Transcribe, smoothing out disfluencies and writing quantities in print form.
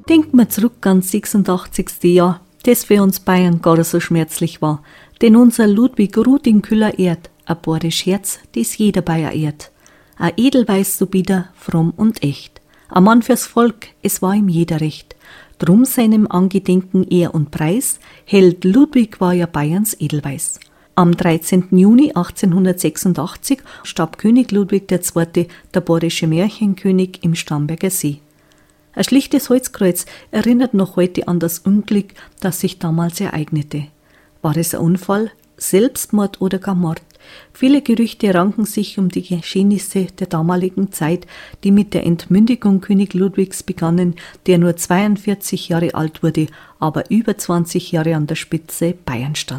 Denkt man zurück ans 86. Jahr, das für uns Bayern gar so schmerzlich war, denn unser Ludwig Rudin-Küller ehrt, ein borisch Herz, das jeder Bayer ehrt. Ein Edelweiß so bieder, fromm und echt. Ein Mann fürs Volk, es war ihm jeder recht. Drum seinem Angedenken Ehr und Preis, Held Ludwig war ja Bayerns Edelweiß. Am 13. Juni 1886 starb König Ludwig II., der borische Märchenkönig, im Starnberger See. Ein schlichtes Holzkreuz erinnert noch heute an das Unglück, das sich damals ereignete. War es ein Unfall, Selbstmord oder gar Mord? Viele Gerüchte ranken sich um die Geschehnisse der damaligen Zeit, die mit der Entmündigung König Ludwigs begannen, der nur 42 Jahre alt wurde, aber über 20 Jahre an der Spitze Bayern stand.